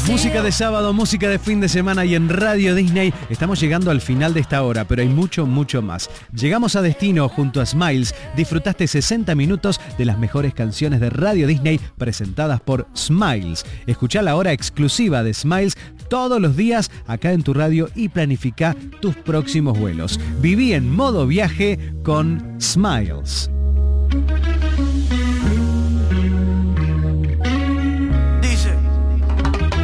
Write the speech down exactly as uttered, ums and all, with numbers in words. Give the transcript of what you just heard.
Música de sábado, música de fin de semana y en Radio Disney estamos llegando al final de esta hora, pero hay mucho, mucho más. Llegamos a destino junto a Smiles, disfrutaste sesenta minutos de las mejores canciones de Radio Disney presentadas por Smiles. Escuchá la hora exclusiva de Smiles todos los días acá en tu radio y planifica tus próximos vuelos. Viví en modo viaje con Smiles.